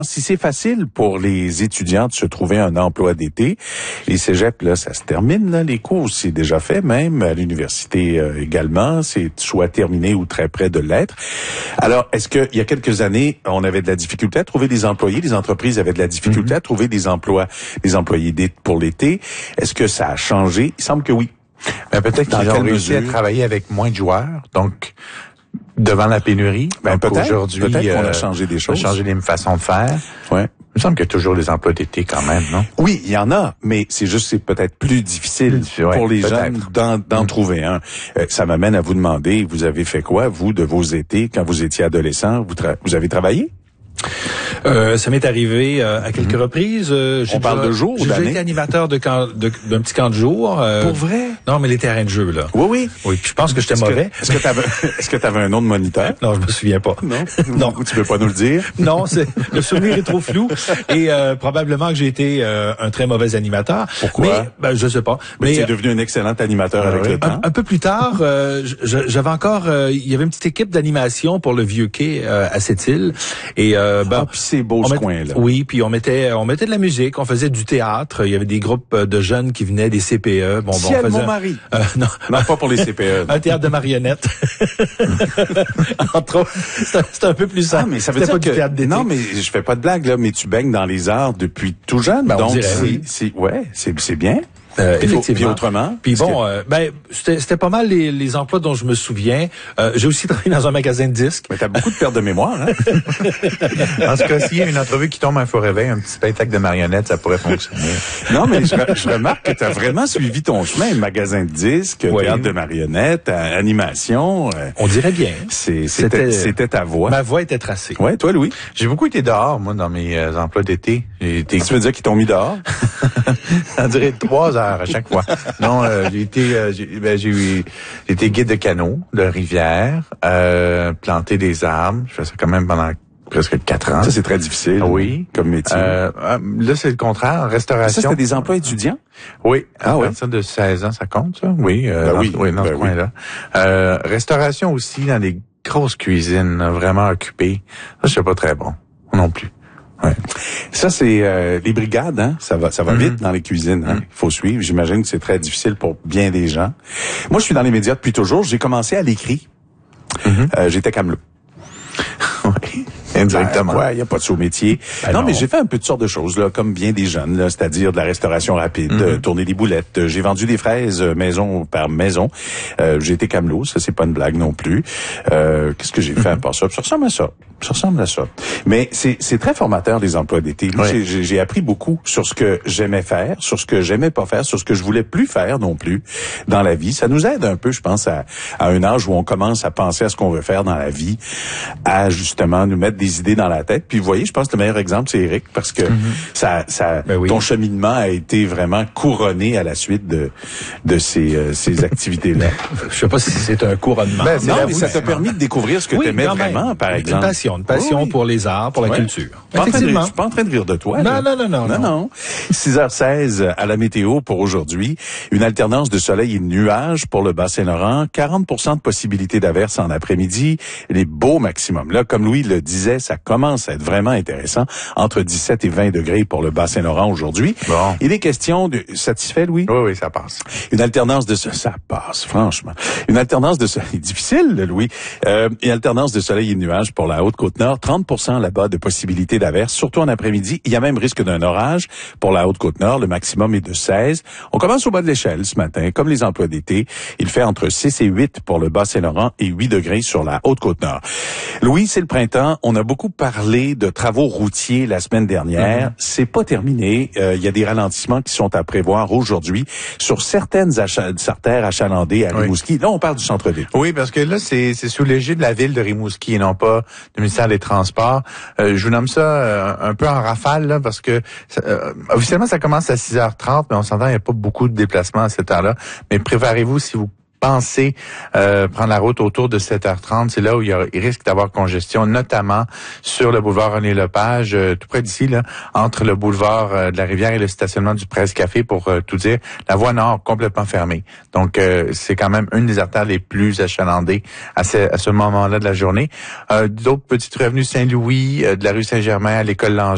Si c'est facile pour les étudiants de se trouver un emploi d'été, les cégeps, là, ça se termine, là, les cours, c'est déjà fait, même à l'université également, c'est soit terminé ou très près de l'être. Alors, est-ce qu'il y a quelques années, on avait de la difficulté à trouver des employés, les entreprises avaient de la difficulté à trouver des employés pour l'été? Est-ce que ça a changé? Il semble que oui. Ben, peut-être qu'ils ont réussi à travailler avec moins de joueurs, donc devant la pénurie. Peut-être qu'on a changé des choses. On a changé les façons de faire. Ouais. Il me semble qu'il y a toujours des emplois d'été quand même, non? Oui, il y en a, mais c'est peut-être plus difficile pour les jeunes d'en trouver un. Ça m'amène à vous demander, vous avez fait quoi, vous, de vos étés, quand vous étiez adolescent? Vous avez travaillé? Ça m'est arrivé à quelques reprises. On parle de jours ou d'années? J'ai été animateur d'un petit camp de jour. Pour vrai? Non, mais les terrains de jeu, là. Oui. Oui, puis je pense que j'étais mauvais. Est-ce que t'avais un nom de moniteur? Non, je me souviens pas. Non. Tu peux pas nous le dire? Non, le souvenir est trop flou. Et probablement que j'ai été un très mauvais animateur. Pourquoi? Mais, je sais pas. Mais tu es devenu un excellent animateur avec le temps. Un peu plus tard, j'avais encore... il y avait une petite équipe d'animation pour le Vieux Quai à Sept-Îles. Et puis c'est beau ce coin-là. Oui, puis on mettait de la musique, on faisait du théâtre, il y avait des groupes de jeunes qui venaient des CPE. On faisait mon mari. Non, pas pour les CPE. Un théâtre de marionnettes. Entre autres, c'est un peu plus simple. Mais ça veut dire que non, mais je fais pas de blague là, mais tu baignes dans les arts depuis tout jeune, donc c'est bien. Effectivement. Puis autrement. Puis bon, c'était pas mal les emplois dont je me souviens. J'ai aussi travaillé dans un magasin de disques. Mais t'as beaucoup de pertes de mémoire, hein? En ce cas-ci, il y a une entrevue qui tombe un faux réveil, un petit spectacle de marionnettes, ça pourrait fonctionner. Non, mais je remarque que t'as vraiment suivi ton chemin. Magasin de disques, théâtre de marionnettes, animation. On dirait bien. C'était ta voie. Ma voie était tracée. Ouais, toi, Louis? J'ai beaucoup été dehors, moi, dans mes emplois d'été. Tu veux dire qu'ils t'ont mis dehors? Ça dirait 3 heures à chaque fois. Non, j'ai été guide de canot, de rivière, planter des arbres. Je fais ça quand même pendant presque 4 ans. Ça, c'est très difficile. Oui. Comme métier. Là, c'est le contraire. En restauration. Ça, c'était des emplois étudiants? Oui. À partir de 16 ans, ça compte, ça? Oui. Dans ce coin-là. Restauration aussi, dans des grosses cuisines, vraiment occupées. Ça, c'est pas très bon. Non plus. Ouais. Ça, c'est les brigades, hein? Ça va vite dans les cuisines, hein? Il faut suivre. J'imagine que c'est très difficile pour bien des gens. Moi, je suis dans les médias depuis toujours. J'ai commencé à l'écrit. J'étais camelot. Oui. Indirectement. Il n'y a pas de sous-métier. Non, mais j'ai fait un peu de sortes de choses, là, comme bien des jeunes, là, c'est-à-dire de la restauration rapide, tourner des boulettes. J'ai vendu des fraises maison par maison. J'ai été camelot, ça, c'est pas une blague non plus. Qu'est-ce que j'ai fait à part ça? Ça ressemble à ça. Mais c'est très formateur, les emplois d'été. Moi, j'ai appris beaucoup sur ce que j'aimais faire, sur ce que j'aimais pas faire, sur ce que je voulais plus faire non plus dans la vie. Ça nous aide un peu, je pense, à un âge où on commence à penser à ce qu'on veut faire dans la vie, à justement nous mettre des idées dans la tête. Puis vous voyez, je pense que le meilleur exemple, c'est Eric, parce que ton cheminement a été vraiment couronné à la suite de ces activités-là. Je sais pas si c'est un couronnement. Non, mais ça t'a permis de découvrir ce que t'aimais vraiment, par exemple. Une passion pour les arts, pour la culture. Effectivement. Je suis pas en train de rire de toi. Non. 6h16 à la météo pour aujourd'hui. Une alternance de soleil et de nuages pour le Bas-Saint-Laurent. 40% de possibilité d'averse en après-midi. Les beaux maximums. Là, comme Louis le disait, ça commence à être vraiment intéressant. Entre 17 et 20 degrés pour le Bas-Saint-Laurent aujourd'hui. Bon. Il est question de... Satisfait, Louis? Oui, ça passe. Une alternance de... Ça passe, franchement. Une alternance de soleil... Difficile, Louis. Une alternance de soleil et de nuages pour la Haute-Côte-Nord. 30% là-bas de possibilité d'averse, surtout en après-midi. Il y a même risque d'un orage pour la Haute-Côte-Nord. Le maximum est de 16. On commence au bas de l'échelle ce matin, comme les emplois d'été. Il fait entre 6 et 8 pour le Bas-Saint-Laurent et 8 degrés sur la Haute-Côte-Nord. Louis, c'est le printemps. On a beaucoup parlé de travaux routiers la semaine dernière. C'est pas terminé. Il y a des ralentissements qui sont à prévoir aujourd'hui sur certaines artères achalandées à Rimouski. Là, on parle du centre-ville. Oui, parce que là, c'est sous l'égide de la ville de Rimouski et non pas du ministère des Transports. Je vous nomme ça un peu en rafale, là, parce que officiellement, ça commence à 6h30, mais on s'entend, il n'y a pas beaucoup de déplacements à cette heure-là. Mais préparez-vous, si vous pensez prendre la route autour de 7h30, c'est là où il risque d'avoir congestion, notamment sur le boulevard René-Lepage, tout près d'ici, là, entre le boulevard de la Rivière et le stationnement du Presse-Café, pour tout dire. La voie nord complètement fermée. Donc, c'est quand même une des artères les plus achalandées à ce moment-là de la journée. D'autres petites revenues Saint-Louis, de la rue Saint-Germain à l'école Langer.